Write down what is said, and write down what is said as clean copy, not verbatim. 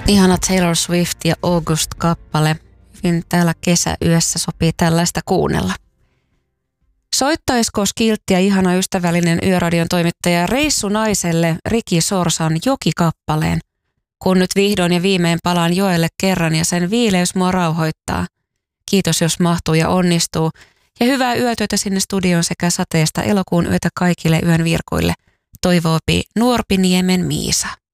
Ihana Taylor Swift ja August-kappale. Hyvin täällä kesäyössä sopii tällaista kuunnella. Soittaisiko kiltti ja ihana ystävällinen Yöradion toimittaja reissunaiselle Riki Sorsan Joki-kappaleen? Kun nyt vihdoin ja viimein palaan joelle kerran ja sen viileys mua rauhoittaa. Kiitos jos mahtuu ja onnistuu. Ja hyvää yötyötä sinne studioon sekä sateesta elokuun yötä kaikille yön virkuille. Toivoopi Nuorpiniemen Miisa.